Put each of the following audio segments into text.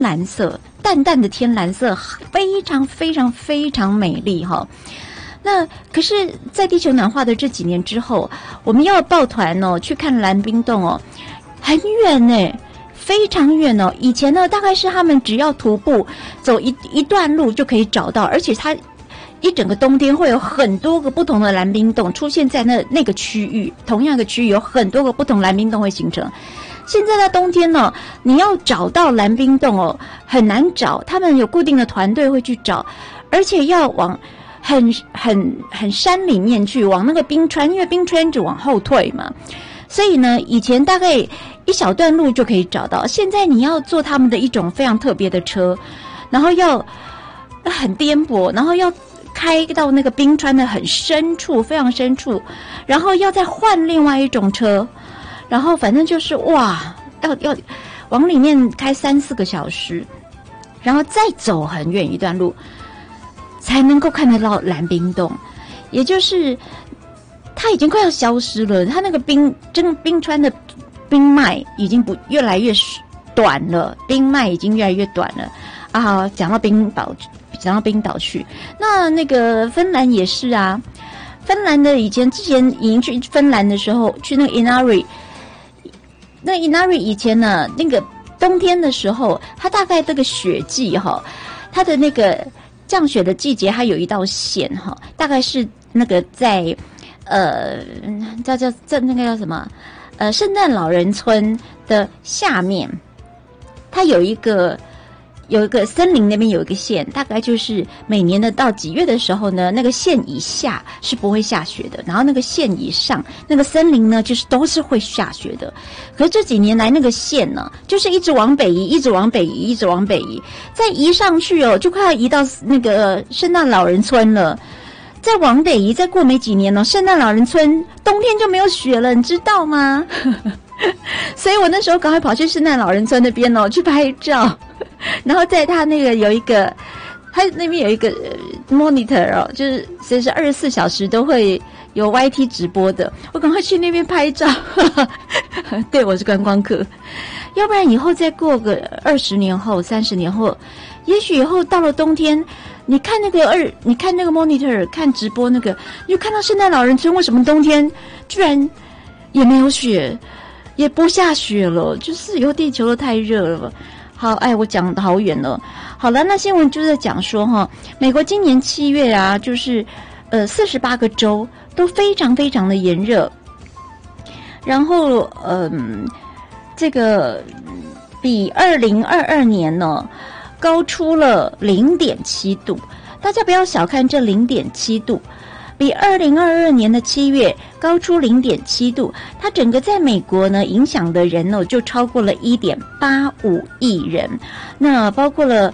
蓝色，淡淡的天蓝色，非常非常非常美丽哈。那可是，在地球暖化的这几年之后，我们要抱团哦去看蓝冰洞哦，很远呢，非常远哦。以前呢，大概是他们只要徒步走一段路就可以找到，而且它一整个冬天会有很多个不同的蓝冰洞出现在那个区域，同样的区域有很多个不同蓝冰洞会形成。现在的冬天呢，你要找到蓝冰洞哦，很难找，他们有固定的团队会去找，而且要往很山里面去，往那个冰川，因为冰川就往后退嘛，所以呢，以前大概一小段路就可以找到，现在你要坐他们的一种非常特别的车，然后要很颠簸，然后要开到那个冰川的很深处，非常深处，然后要再换另外一种车，然后反正就是哇，要往里面开3-4个小时，然后再走很远一段路，才能够看得到蓝冰洞，也就是它已经快要消失了，它那个冰川的冰脉已经越来越短了，冰脉已经越来越短了啊！讲到冰岛去，那个芬兰也是啊，芬兰的之前已经去芬兰的时候，去那个 Inari 以前呢，那个冬天的时候，它大概这个雪季哈，它的那个降雪的季节，它有一道线哈，大概是那个在那个叫什么圣诞老人村的下面，它有一个森林那边有一个线，大概就是每年的到几月的时候呢，那个线以下是不会下雪的，然后那个线以上，那个森林呢就是都是会下雪的。可是这几年来那个线呢，就是一直往北移，一直往北移，一直往北移，再移上去哦，就快要移到那个圣诞老人村了。再往北移，再过没几年哦，圣诞老人村冬天就没有雪了，你知道吗？所以我那时候赶快跑去圣诞老人村那边哦，去拍照。然后在他那个他那边有一个monitor 哦，就是随时24小时都会有 YT 直播的，我赶快去那边拍照。对，我是观光客，要不然以后再过个20年后、30年后，也许以后到了冬天，你看那个 monitor 看直播那个，你就看到圣诞老人村为什么冬天居然也没有雪，也不下雪了，就是以后地球都太热了。好，我讲得好远了。好了，那新闻就在讲说哈，美国今年7月啊，就是48个州都非常非常的炎热，然后这个比2022年呢高出了0.7度，大家不要小看这0.7度。比2022年的7月高出0.7度，它整个在美国呢影响的人呢就超过了1.85亿人，那包括了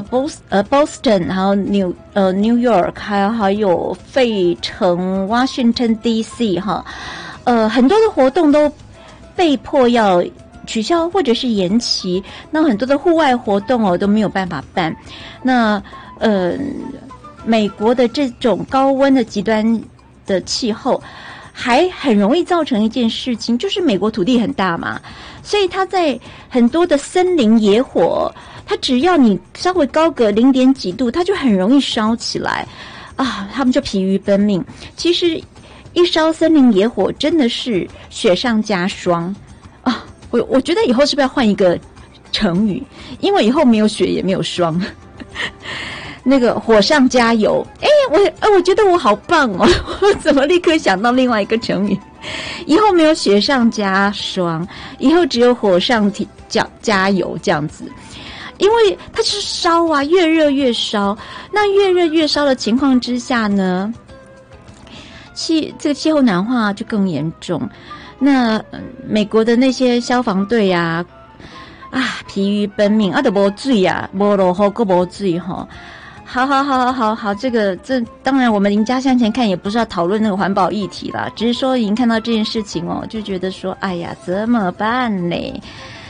Boston， 还有New York， 还有费城 Washington DC 哈，很多的活动都被迫要取消或者是延期，那很多的户外活动哦都没有办法办，那美国的这种高温的极端的气候还很容易造成一件事情，就是美国土地很大嘛，所以它在很多的森林野火，它只要你稍微高个0.几度，它就很容易烧起来啊，他们就疲于奔命。其实一烧森林野火真的是雪上加霜啊！我觉得以后是不是要换一个成语，因为以后没有雪也没有霜。那个火上加油，我觉得我好棒哦！我怎么立刻想到另外一个成语？以后没有雪上加霜，以后只有火上加油这样子。因为它是烧啊，越热越烧。那越热越烧的情况之下呢，这个气候暖化就更严重。那美国的那些消防队啊，疲于奔命，都没水啊，没落雨，又没水哈。好，这当然我们赢家向前看也不是要讨论那个环保议题啦，只是说已经看到这件事情哦，就觉得说，哎呀，怎么办呢？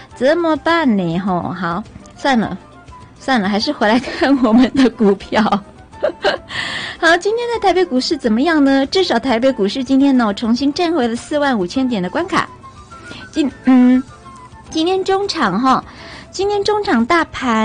好，算了，还是回来看我们的股票。好，今天的台北股市怎么样呢？至少台北股市今天呢重新站回了45000点的关卡。今天中场今天中场大盘